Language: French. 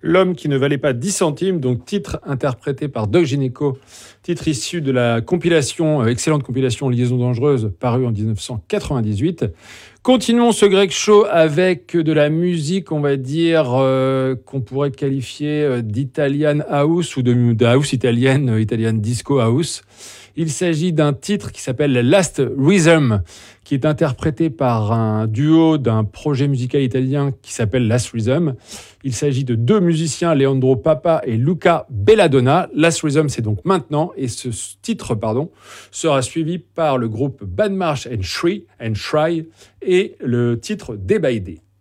L'homme qui ne valait pas 10 centimes, donc titre interprété par Doc Gynéco, titre issu de la compilation, excellente compilation Liaison dangereuse, parue en 1998. Continuons ce Greg Show avec de la musique, on va dire, qu'on pourrait qualifier d'Italian House ou de house italienne, Italian Disco House. Il s'agit d'un titre qui s'appelle Last Rhythm, qui est interprété par un duo d'un projet musical italien qui s'appelle Last Rhythm. Il s'agit de deux musiciens, Leandro Papa et Luca Belladonna. Last Rhythm, c'est donc maintenant, et ce titre, sera suivi par le groupe Bad March and Shry et le titre Day by Day.